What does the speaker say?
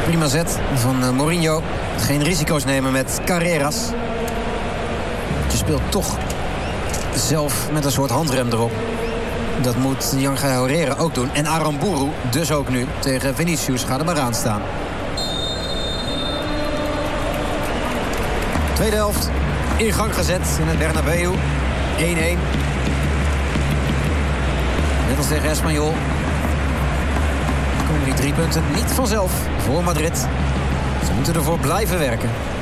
Prima zet van Mourinho. Geen risico's nemen met Carreras. Je speelt toch zelf met een soort handrem erop. Dat moet Yanga Herrera ook doen. En Aramburu dus ook nu tegen Vinicius. Gaat er maar aan staan. Tweede helft in gang gezet in het Bernabeu. 1-1. Net als tegen Espanyol. Komen die 3 punten niet vanzelf voor Madrid. Ze moeten ervoor blijven werken.